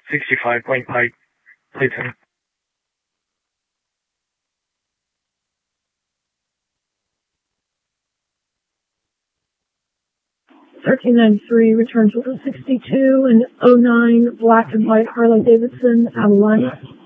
65 Blank Pike, Playton. 1393 returns with a 62 and 09 black and white Harley Davidson Avalon.